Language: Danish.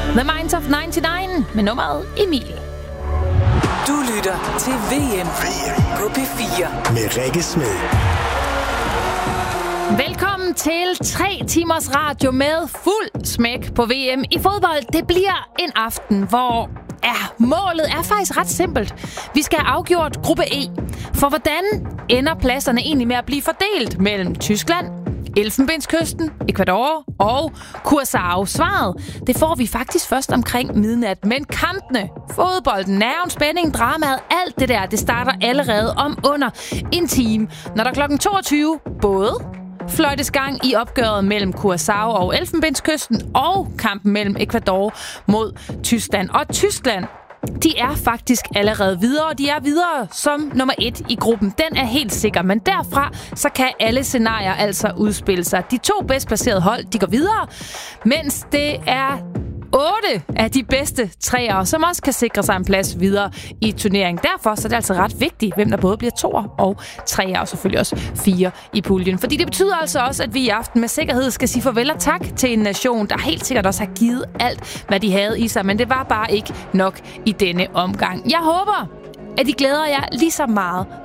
The Minds of 99 med nummeret Emil. Du lytter til VM på P4 med Rikke Smed. Velkommen til 3 timers radio med fuld smæk på VM i fodbold. Det bliver en aften, hvor målet er faktisk ret simpelt. Vi skal have afgjort gruppe E. For hvordan ender pladserne egentlig med at blive fordelt mellem Tyskland, Elfenbenskysten, Ecuador og Curaçao? Svaret, det får vi faktisk først omkring midnat. Men kampene, fodbolden, nerven, spænding, dramaet, alt det der, det starter allerede om under en time. Når der kl. 22 både fløjtes gang i opgøret mellem Curaçao og Elfenbenskysten og kampen mellem Ecuador mod Tyskland. Og Tyskland, de er faktisk allerede videre, og de er videre som nummer 1 i gruppen. Den er helt sikker, men derfra så kan alle scenarier altså udspille sig. De 2 bedst placerede hold, de går videre, mens det er 8 af de bedste 3'ere, som også kan sikre sig en plads videre i turneringen. Derfor så er det altså ret vigtigt, hvem der både bliver 2'er og 3'er, og selvfølgelig også 4 i puljen. Fordi det betyder altså også, at vi i aften med sikkerhed skal sige farvel og tak til en nation, der helt sikkert også har givet alt, hvad de havde i sig. Men det var bare ikke nok i denne omgang. Jeg håber, at I glæder jer lige så meget